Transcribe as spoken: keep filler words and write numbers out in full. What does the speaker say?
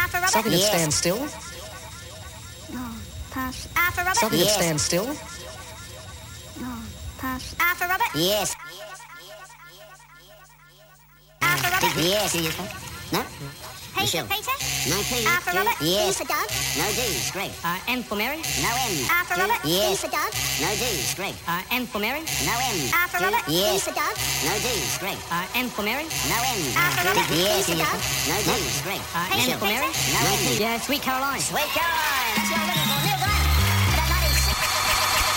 R for Robert. Something that Yes. stands still. No, pass. R for Robert. Something Yes. that stands still. No, pass. R for Robert. Yes. R for Robert. Yes, it is. No? P Michelle. for Peter. No P. R for G. Robert. Yes. D for Doug. No D. Greg. Uh, M for Mary. No M. R for G. Robert. D Yes. for Doug. No D. Greg. Uh, M for Mary. No M. R for G. Robert. D Yes. for Doug. No D. Greg. Uh, M for Mary. No M. R for Robert. Yes, D it for is. Doug. No D. Greg. Uh, P M for for Mary. Peter. No M. Yeah, Sweet Caroline. Sweet Caroline. Let's go.